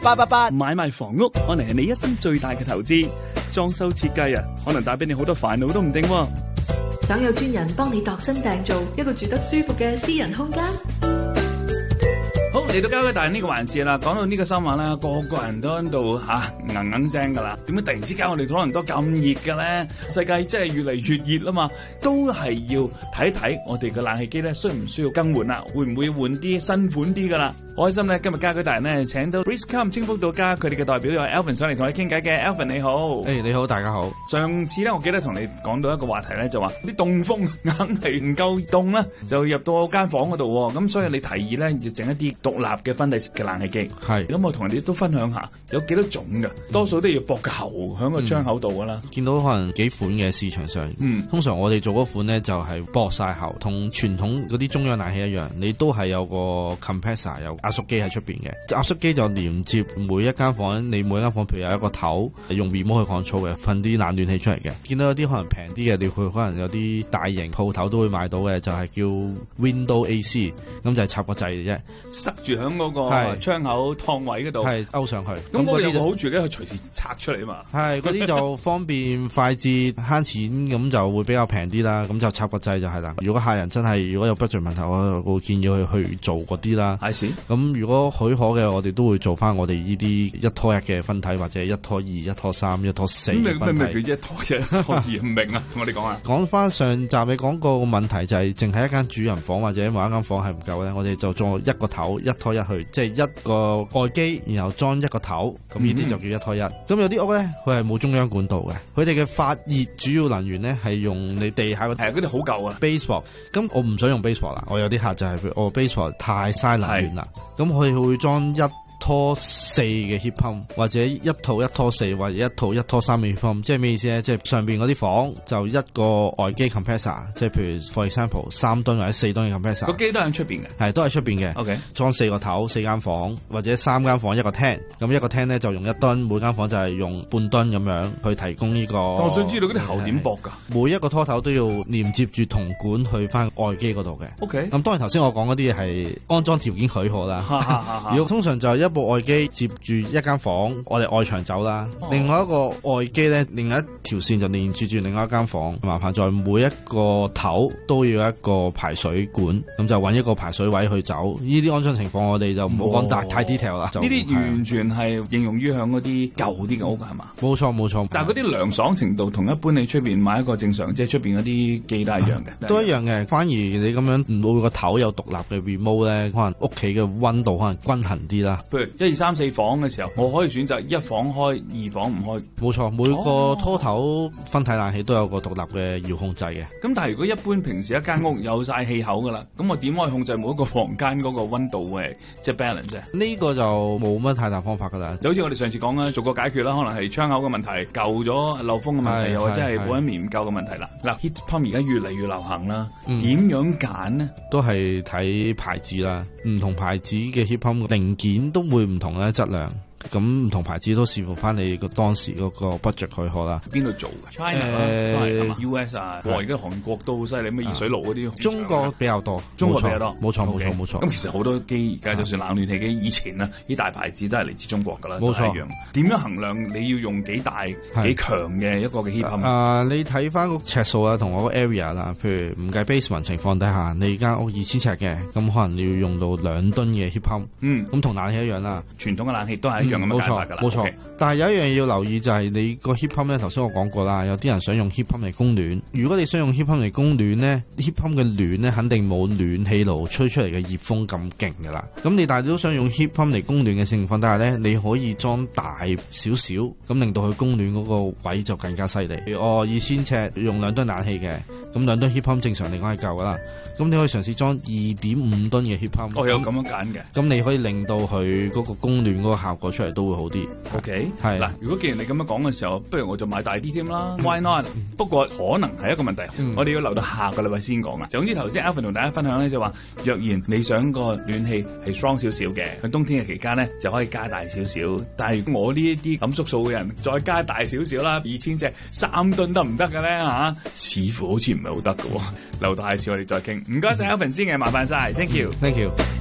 888。 買賣房屋可能係你一生最大嘅投資，裝修設計啊，可能帶俾你好多煩惱都唔定喎。 想有專人幫你度身訂造一個住得舒服嘅私人空間。 好，嚟到交嘅大呢個環節啦，講到呢個新聞啦，個個人都喺度硬聲噶啦。點解突然之間我哋多倫多咁熱嘅咧？世界真係越嚟越熱啦嘛，都係要睇睇我哋嘅冷氣機咧，需唔需要更換啦？會唔會換啲新款啲噶啦？好開心咧，今日家居大人咧請到 Briscom 清福到家佢哋嘅代表有 Alvin 上嚟同你傾偈嘅。 Alvin 你好。 誒你好，大家好。 上次咧我記得同你講到一個話題咧，就話啲凍風硬係唔夠凍啦，就入到間房嗰度喎，咁所以你提議咧要整一啲獨立嘅分體式嘅冷氣機。 係咁我同人哋都分享下有幾多種㗎，多數都要駁個喉喺個窗口度㗎啦。 見到可能幾款嘅市場上，通常我哋做嗰款咧就係駁晒喉，同傳統嗰啲中央冷氣一樣，你都係有個 compressor 有壓縮機喺出邊嘅。壓縮機就連接每一間房，你每間房譬如有一個頭用 remote 去 control 嘅，噴啲冷暖氣出嚟嘅。見到有啲可能平啲嘅，你去可能有啲大型鋪頭都會買到嘅，就係叫 Window AC， 咁就係插個掣嘅啫， 塞住喺嗰個窗口燙位嗰度， 係勾上去。 咁嗰啲有個好處咧，佢隨時拆出嚟啊嘛。係嗰啲就方便快捷慳錢，咁就會比較平啲啦。咁就插個掣就係啦。如果客人真係如果有 budget 問題，我會建議佢去做嗰啲啦。 係咁如果許可嘅，我哋都會做翻我哋呢啲一拖一嘅分體，或者一拖二、一拖三、一拖四嘅分體。 咩叫一拖一、一拖二唔明啊？我哋講下。 講翻上集你講過個問題就係淨係一間主人房或者某一間房係唔夠咧，我哋就做一個頭一拖一去，即係一個外機，然後裝一個頭，咁呢啲就叫一拖一。咁有啲屋咧，佢係冇中央管道嘅，佢哋嘅發熱主要能源咧係用你地下嗰啲好舊啊 baseboard。咁我唔想用 baseboard 啦，我有啲客就係我 baseboard 太嘥能源啦，咁佢會裝一拖四嘅 heat pump， 或者一套一拖四，或者一套一拖三嘅 heat pump。即係咩意思咧？即係上邊嗰啲房就一個外機 compressor， 即係譬如 for example 3噸或者4噸嘅 compressor。個機都喺出邊嘅， 係都喺出邊嘅。 OK， 裝4個頭4間房，或者3間房一個廳。咁一個廳咧就用1噸，每間房就係用半噸咁樣去提供呢個。 我想知道嗰啲喉點駁㗎？ 每一個拖頭都要連接住銅管去翻外機嗰度嘅。 OK。 咁當然頭先我講嗰啲係安裝條件許可啦。如果通常就係一部外機接住一間房，我哋外牆走啦。另外一個外機咧，另外一條線就連住另外一間房。麻煩在每一個頭都要一個排水管，咁就揾一個排水位去走。呢啲安裝情況我哋就唔好講太 detail 啦。 呢啲完全係應用於響嗰啲舊啲嘅屋係嘛？ 冇錯冇錯。 但係嗰啲涼爽程度同一般你出邊買一個正常即係出邊嗰啲機都係一樣嘅。 都一樣嘅，反而你咁樣每個頭有獨立嘅 remote 咧，可能屋企嘅溫度可能均衡啲啦。 譬如1、2、3、4房嘅時候，我可以選擇一房開，2房唔開。 冇錯，每個拖頭分體冷氣都有個獨立嘅遙控掣嘅。 咁但係如果一般平時一間屋有晒氣口噶啦，咁我點可以控制每一個房間嗰個溫度嘅即係 balance 啫？ 呢個就冇乜太大方法噶啦。 就好似我哋上次講啦，逐個解決啦，可能係窗口嘅問題、舊咗漏風嘅問題，又或者係保溫棉唔夠嘅問題啦。嗱 ，heat pump 而家越嚟越流行啦，點樣揀呢？ 都係睇牌子啦，唔同牌子嘅 heat pump 零件都會唔同嘅質量。咁唔同牌子都視乎翻你個當時嗰個 budget 許可啦。 邊度做嘅 ？China 都係咁啊 US 啊，而家韓國都好犀利，咩熱水爐嗰啲。 中國比較多， 中國比較多， 冇錯冇錯冇錯。 咁其實好多機而家就算冷暖氣機，以前啊啲大牌子都係嚟自中國噶啦， 冇錯。 點樣衡量你要用幾大幾強嘅一個嘅 heat pump？ 你睇翻個尺數啊，同我個 area 啦，譬如唔計 basement 情況底下，你間屋2000尺嘅，咁可能你要用到2噸嘅 heat pump。咁同冷氣一樣啦， 傳統嘅冷氣都係一樣咁樣解法㗎啦。 冇錯，但係有一樣要留意就係你個 heat pump 咧，頭先我講過啦，有啲人想用 heat pump 嚟供暖。如果你想用 heat pump 嚟供暖咧，heat pump 嘅暖咧肯定冇暖氣爐吹出嚟嘅熱風咁勁㗎啦。咁你但係都想用 heat pump 嚟供暖嘅情況底下咧，你可以裝大少少，咁令到佢供暖嗰個位就更加犀利。2000尺用2噸冷氣嘅，咁2噸 heat pump 正常嚟講係夠㗎啦。咁你可以嘗試裝2.5噸嘅 heat pump。 我有咁樣揀嘅。 咁你可以令到佢嗰個供暖嗰個效果出嚟都會好啲。 OK， 係嗱，如果既然你咁樣講嘅時候，不如我就買大啲添啦。Why not？不過可能係一個問題，我哋要留到下個禮拜先講啊。總之頭先 Alvin 同大家分享咧就話，若然你想個暖氣係 strong 少少嘅，喺冬天嘅期間咧就可以加大少少。但係我呢一啲咁縮數嘅人，再加大少少啦，2000尺3噸得唔得嘅咧嚇？似乎好似唔係好得嘅喎。留到下次我哋再傾。唔該曬 Alvin先嘅，麻煩晒 ，thank you。